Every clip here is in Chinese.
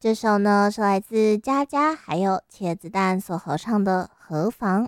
这首呢是来自佳佳还有茄子蛋所合唱的《何妨》。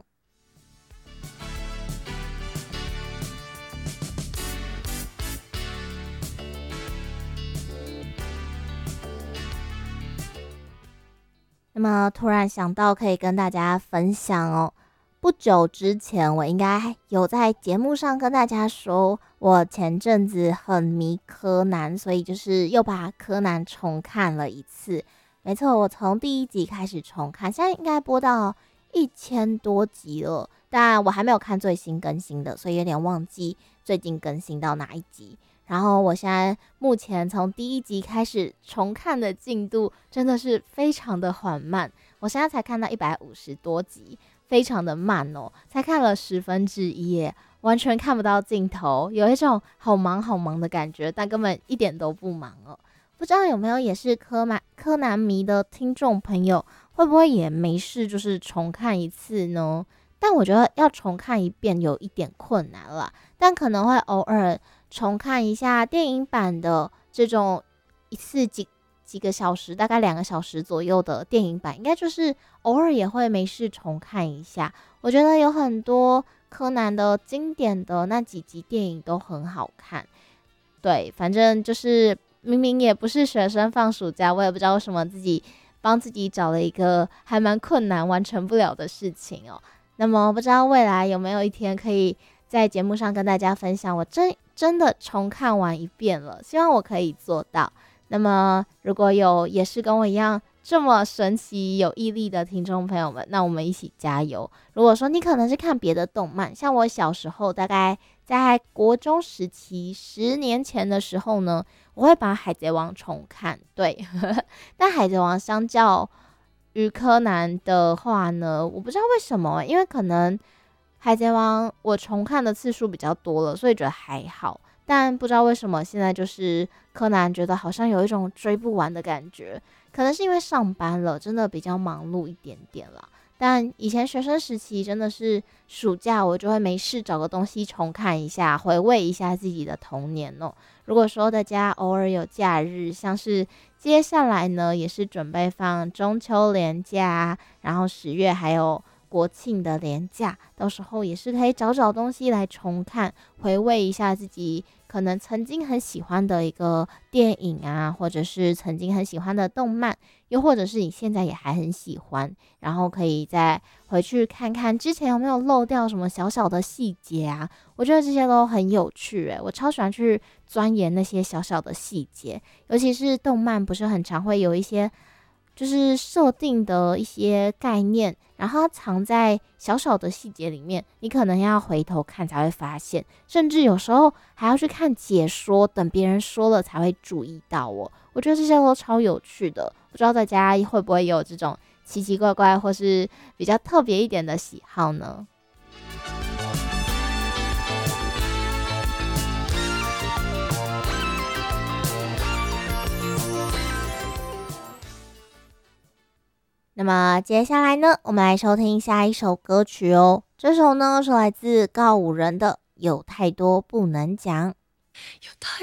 那么突然想到可以跟大家分享哦，不久之前我应该有在节目上跟大家说，我前阵子很迷柯南，所以就是又把柯南重看了一次。没错，我从第一集开始重看，现在应该播到1000多集了，但我还没有看最新更新的，所以有点忘记最近更新到哪一集。然后我现在目前从第一集开始重看的进度真的是非常的缓慢，我现在才看到150多集，非常的慢哦，才看了1/10耶，完全看不到尽头，有一种好忙好忙的感觉，但根本一点都不忙哦。不知道有没有也是柯南迷的听众朋友，会不会也没事就是重看一次呢？但我觉得要重看一遍有一点困难啦，但可能会偶尔重看一下电影版的这种一次几个小时，大概2个小时左右的电影版，应该就是偶尔也会没事重看一下。我觉得有很多柯南的经典的那几集电影都很好看。对，反正就是明明也不是学生放暑假，我也不知道为什么自己帮自己找了一个还蛮困难完成不了的事情哦。那么不知道未来有没有一天可以在节目上跟大家分享，我真的重看完一遍了，希望我可以做到。那么如果有也是跟我一样这么神奇有毅力的听众朋友们，那我们一起加油。如果说你可能是看别的动漫，像我小时候大概在国中时期10年前的时候呢，我会把海贼王重看。对但海贼王相较于柯南的话呢，我不知道为什么，因为可能海贼王我重看的次数比较多了，所以觉得还好。但不知道为什么现在就是柯南觉得好像有一种追不完的感觉，可能是因为上班了，真的比较忙碌一点点啦。但以前学生时期真的是暑假我就会没事找个东西重看一下，回味一下自己的童年哦。如果说大家偶尔有假日，像是接下来呢也是准备放中秋连假，然后10月还有国庆的连假，到时候也是可以找找东西来重看，回味一下自己可能曾经很喜欢的一个电影啊，或者是曾经很喜欢的动漫，又或者是你现在也还很喜欢，然后可以再回去看看之前有没有漏掉什么小小的细节啊。我觉得这些都很有趣我超喜欢去钻研那些小小的细节，尤其是动漫不是很常会有一些就是设定的一些概念，然后它藏在小小的细节里面，你可能要回头看才会发现，甚至有时候还要去看解说，等别人说了才会注意到我觉得这些都超有趣的，不知道大家会不会有这种奇奇怪怪或是比较特别一点的喜好呢？那么接下来呢，我们来收听下一首歌曲哦。这首呢是来自告五人的《有太多不能讲》。 有太